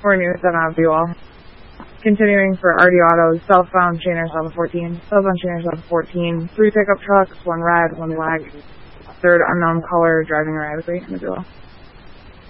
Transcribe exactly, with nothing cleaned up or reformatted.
four news, seven out of Buell. Continuing for R D Autos, southbound Chainer south of fourteen, southbound Chainer south of fourteen, three pickup trucks, one red, one black, third unknown color driving erratically in the Buell.